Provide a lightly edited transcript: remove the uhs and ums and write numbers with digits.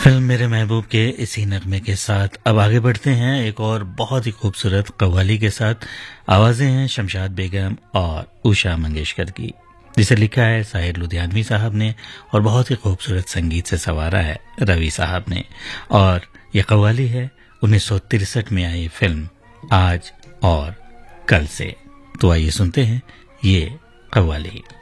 Film मेरे महबूब के इसी नगमे के साथ अब आगे बढ़ते हैं एक और बहुत ही खूबसूरत कव्वाली के साथ। आवाजें हैं शमशाद बेगम और उषा मंगेशकर की, जिसे लिखा है साहिर लुधियानवी साहब ने और बहुत ही खूबसूरत संगीत से संवारा है रवि साहब ने। और ये कव्वाली है 1963 में आई फिल्म आज और कल से। तो आइए सुनते हैं ये कव्वाली।